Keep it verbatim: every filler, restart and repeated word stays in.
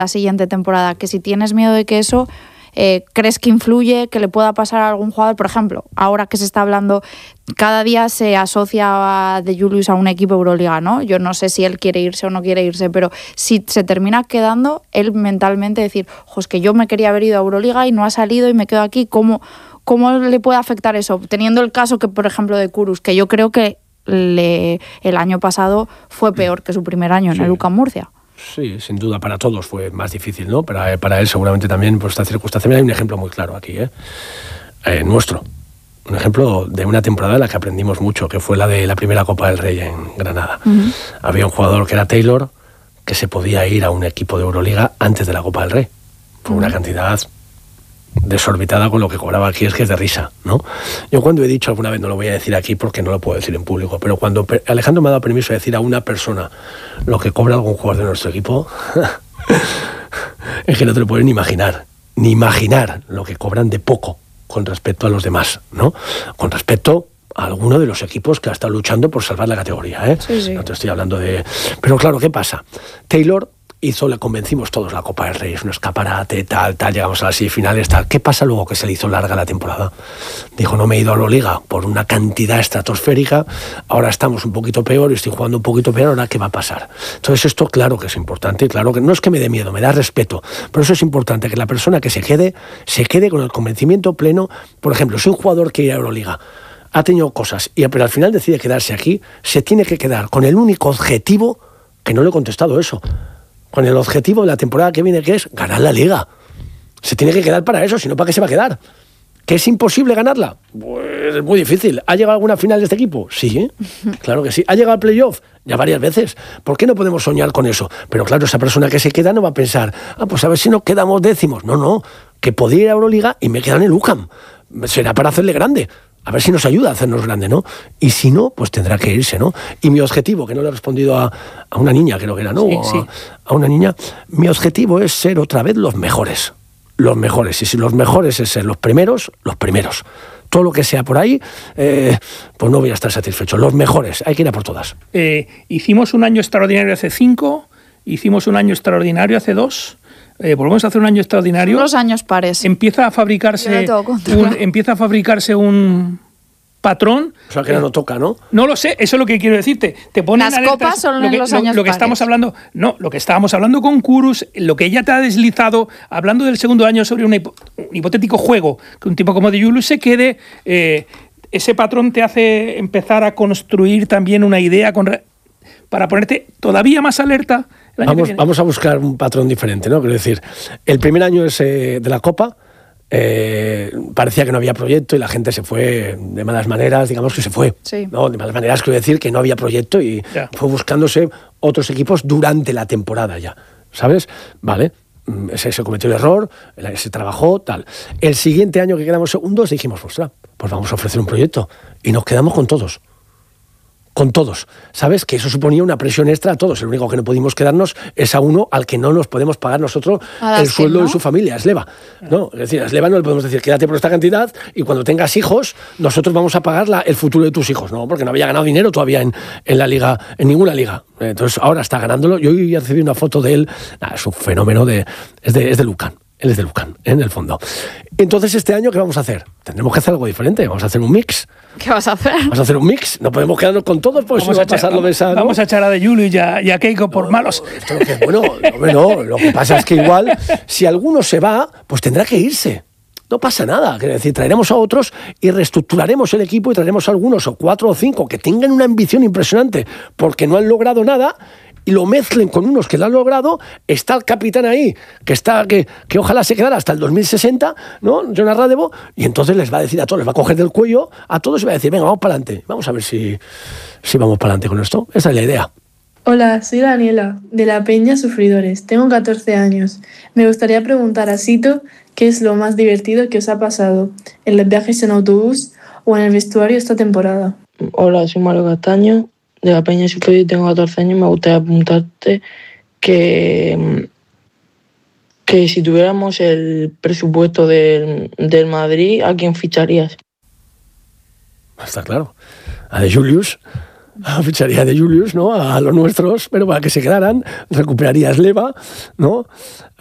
la siguiente temporada, que si tienes miedo de que eso eh, crees que influye, que le pueda pasar a algún jugador. Por ejemplo, ahora que se está hablando, cada día se asocia a De Julius a un equipo Euroliga, ¿no? Yo no sé si él quiere irse o no quiere irse, pero si se termina quedando, él mentalmente decir, ojo, es que yo me quería haber ido a Euroliga y no ha salido y me quedo aquí, ¿cómo, cómo le puede afectar eso? Teniendo el caso que, por ejemplo, de Kurus, que yo creo que le, el año pasado fue peor que su primer año en sí. el UCAM Murcia. Sí, sin duda, para todos fue más difícil, ¿no? Para, para él seguramente también por esta circunstancia. Mira, hay un ejemplo muy claro aquí, ¿eh? Eh, nuestro. Un ejemplo de una temporada en la que aprendimos mucho, que fue la de la primera Copa del Rey en Granada. Uh-huh. Había un jugador que era Taylor, que se podía ir a un equipo de Euroliga antes de la Copa del Rey. Por uh-huh. una cantidad desorbitada con lo que cobraba aquí, es que es de risa, ¿no? Yo cuando he dicho alguna vez, no lo voy a decir aquí porque no lo puedo decir en público, pero cuando Alejandro me ha dado permiso de decir a una persona lo que cobra algún jugador de nuestro equipo, es que no te lo puedes ni imaginar, ni imaginar lo que cobran de poco con respecto a los demás, ¿no? Con respecto a alguno de los equipos que ha estado luchando por salvar la categoría, ¿eh? Sí, sí. No te estoy hablando de... Pero claro, ¿qué pasa? Taylor hizo, le convencimos todos, la Copa del Rey, es un escaparate, tal, tal, llegamos a las semifinales, tal. ¿Qué pasa luego que se le hizo larga la temporada? Dijo, no me he ido a la Liga por una cantidad estratosférica, ahora estamos un poquito peor y estoy jugando un poquito peor, ¿ahora qué va a pasar? Entonces esto claro que es importante, claro que no es que me dé miedo, me da respeto, pero eso es importante, que la persona que se quede, se quede con el convencimiento pleno. Por ejemplo, si un jugador quiere ir a Euroliga, ha tenido cosas, y pero al final decide quedarse aquí, se tiene que quedar con el único objetivo, que no le he contestado eso, con el objetivo de la temporada que viene, que es ganar la Liga. Se tiene que quedar para eso, si no, ¿para qué se va a quedar? ¿Que es imposible ganarla? Pues es muy difícil. ¿Ha llegado a alguna final de este equipo? Sí, ¿eh? Claro que sí. ¿Ha llegado al playoff? Ya varias veces. ¿Por qué no podemos soñar con eso? Pero claro, esa persona que se queda no va a pensar, ah, pues a ver si nos quedamos décimos. No, no, que podría ir a Euroliga y me quedan en el UCAM. Será para hacerle grande. A ver si nos ayuda a hacernos grande, ¿no? Y si no, pues tendrá que irse, ¿no? Y mi objetivo, que no le he respondido a, a una niña, creo que era, ¿no? Sí, sí. A, a una niña, mi objetivo es ser otra vez los mejores. Los mejores. Y si los mejores es ser los primeros, los primeros. Todo lo que sea por ahí, eh, pues no voy a estar satisfecho. Los mejores, hay que ir a por todas. Eh, hicimos un año extraordinario hace cinco, hicimos un año extraordinario hace dos. Eh, volvemos a hacer un año extraordinario. Los años pares. Empieza a fabricarse un, empieza a fabricarse un patrón. O sea, que no toca, ¿no? No lo sé, eso es lo que quiero decirte. Te ponen Las alertas, copas son lo que, en los lo, años lo que pares. estamos hablando, no, lo que estábamos hablando con Kurus, lo que ella te ha deslizado, hablando del segundo año sobre un, hipo, un hipotético juego, que un tipo como De Julius se quede, eh, ese patrón te hace empezar a construir también una idea con, para ponerte todavía más alerta. Vamos, vamos a buscar un patrón diferente, ¿no? Quiero decir, el primer año ese de la Copa eh, parecía que no había proyecto y la gente se fue de malas maneras, digamos que se fue. Sí. ¿No? De malas maneras quiero decir que no había proyecto y ya. fue buscándose otros equipos durante la temporada ya, ¿sabes? Vale, se, se cometió el error, se trabajó, tal. El siguiente año que quedamos segundos dijimos, ostras, pues vamos a ofrecer un proyecto y nos quedamos con todos. Con todos, ¿sabes? Que eso suponía una presión extra a todos. El único que no pudimos quedarnos es a uno al que no nos podemos pagar nosotros el sueldo ¿no? de su familia, Sleva. ¿No? Es decir, a Sleva no le podemos decir, quédate por esta cantidad y cuando tengas hijos, nosotros vamos a pagar la, el futuro de tus hijos. No, porque no había ganado dinero todavía en, en la liga, en ninguna liga. Entonces ahora está ganándolo. Yo hoy recibí una foto de él. Nah, es un fenómeno de... Es de, es de Lucan. Él es de Lucan, en el fondo. Entonces, este año, ¿qué vamos a hacer? Tendremos que hacer algo diferente. Vamos a hacer un mix. ¿Qué vas a hacer? Vamos a hacer un mix. No podemos quedarnos con todos, pues vamos no va a a pasar echar, lo de esa... ¿no? Vamos a echar a De Julius y a, y a Keiko por no, malos. No, esto que, bueno, no, no, lo que pasa es que igual, si alguno se va, pues tendrá que irse. No pasa nada. Quiero decir, traeremos a otros y reestructuraremos el equipo y traeremos a algunos, o cuatro o cinco, que tengan una ambición impresionante porque no han logrado nada, y lo mezclen con unos que lo han logrado. Está el capitán ahí, que está que, que ojalá se quedara hasta el dos mil sesenta, ¿no? Jonas Radevo, y entonces les va a decir a todos, les va a coger del cuello a todos y va a decir, venga, vamos para adelante, vamos a ver si, si vamos para adelante con esto. Esa es la idea. Hola, soy Daniela, de la Peña Sufridores. Tengo catorce años. Me gustaría preguntar a Sito qué es lo más divertido que os ha pasado en los viajes en autobús o en el vestuario esta temporada. Hola, soy Mario Castaño, de la Peña Sufridores, tengo catorce años. Me gustaría preguntarte que, que si tuviéramos el presupuesto del, del Madrid, ¿a quién ficharías? Está claro. A De Julius, ficharía de Julius, ¿no? A los nuestros, pero para que se quedaran, recuperaría a Sleva, ¿no?